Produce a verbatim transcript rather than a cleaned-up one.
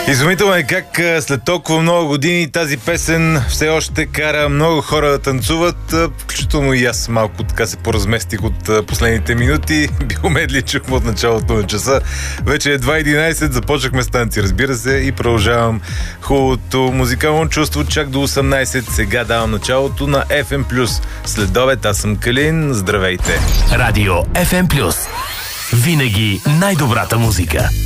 Изумително е как след толкова много години тази песен все още кара много хора да танцуват, включително и аз малко така се поразместих от последните минути. Биомедли чухме от началото на часа. Вече е два единайсет, започнахме с танци, разбира се, и продължавам хубавото музикално чувство чак до осемнайсет. Сега давам началото на еф ем плюс. Следобед, аз съм Калин, здравейте! Радио еф ем плюс. Винаги най-добрата музика.